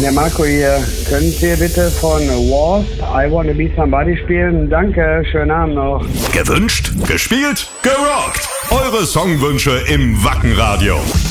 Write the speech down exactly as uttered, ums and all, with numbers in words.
der Marco hier. Könnt ihr bitte von Wars I Wanna Be Somebody spielen? Danke, schönen Abend noch. Gewünscht, gespielt, gerockt. Eure Songwünsche im Wacken Radio.